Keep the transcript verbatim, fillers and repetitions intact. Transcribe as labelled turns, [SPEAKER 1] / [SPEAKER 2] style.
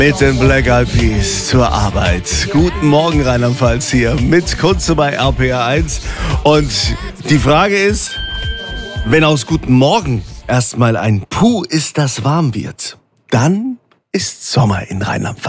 [SPEAKER 1] Mit den Black Eyed Peas zur Arbeit. Guten Morgen, Rheinland-Pfalz hier mit Kunze bei R P R eins. Und die Frage ist, wenn aus Guten Morgen erstmal ein Puh ist, das warm wird, dann ist Sommer in Rheinland-Pfalz.